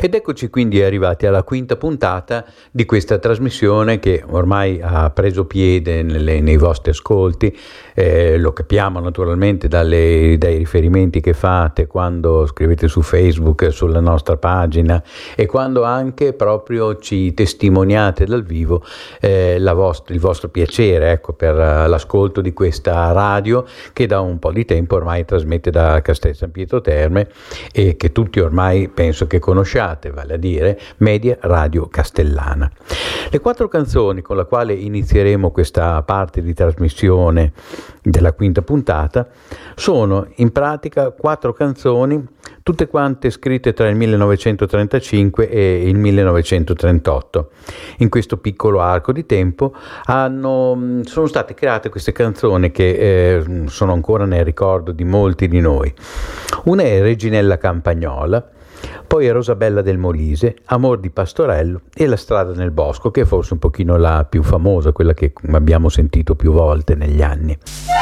Ed eccoci quindi arrivati alla quinta puntata di questa trasmissione che ormai ha preso piede nei vostri ascolti. Lo capiamo naturalmente dai riferimenti che fate quando scrivete su Facebook, sulla nostra pagina, e quando anche proprio ci testimoniate dal vivo il vostro piacere, ecco, per l'ascolto di questa radio che da un po' di tempo ormai trasmette da Castel San Pietro Terme e che tutti ormai penso che conosciate, vale a dire Media Radio Castellana. Le 4 canzoni con la quale inizieremo questa parte di trasmissione della quinta puntata sono in pratica 4 canzoni, tutte quante scritte tra il 1935 e il 1938. In questo piccolo arco di tempo sono state create queste canzoni che sono ancora nel ricordo di molti di noi. Una è Reginella Campagnola, poi è Rosabella del Molise, Amor di Pastorello e La strada nel bosco, che è forse un pochino la più famosa, quella che abbiamo sentito più volte negli anni.